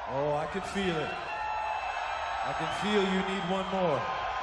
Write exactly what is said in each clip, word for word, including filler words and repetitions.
Oh, I can feel it. I can feel you need one more.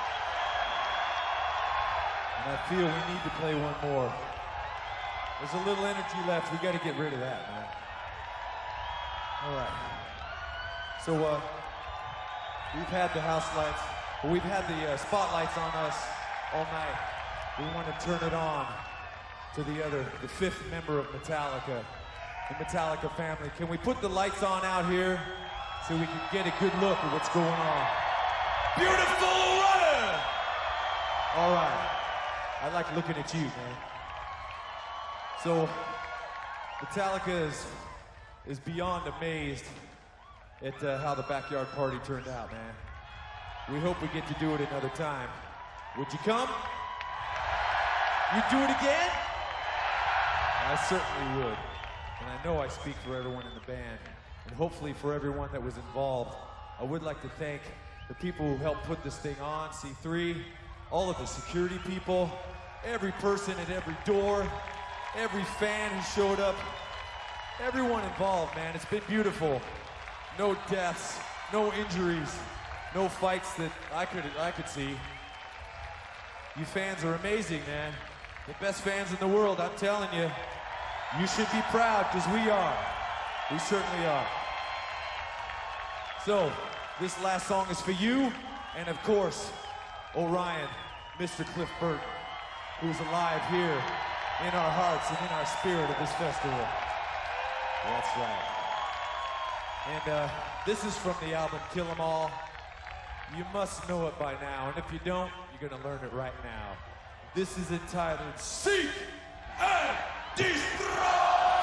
And I feel we need to play one more. There's a little energy left. We got to get rid of that, man. All right. So, uh, we've had the house lights, but we've had the uh, spotlights on us all night. We want to turn it on to the other, the fifth member of Metallica, the Metallica family. Can we put the lights on out here so we can get a good look at what's going on? Beautiful runner! All right. I like looking at you, man. So, Metallica is, is beyond amazed at uh, how the backyard party turned out, man. We hope we get to do it another time. Would you come? You do it again? I certainly would. And I know I speak for everyone in the band, and hopefully for everyone that was involved. I would like to thank the people who helped put this thing on, C three, all of the security people, every person at every door, every fan who showed up, everyone involved, man. It's been beautiful. No deaths, no injuries, no fights that I could I could see. You fans are amazing, man. The best fans in the world, I'm telling you. You should be proud, because we are. We certainly are. So, this last song is for you, and of course, Orion, Mister Cliff Burton, who's alive here in our hearts and in our spirit of this festival. That's right. And uh, this is from the album Kill 'Em All. You must know it by now, and if you don't, you're gonna learn it right now. This is entitled Seek and Destroy!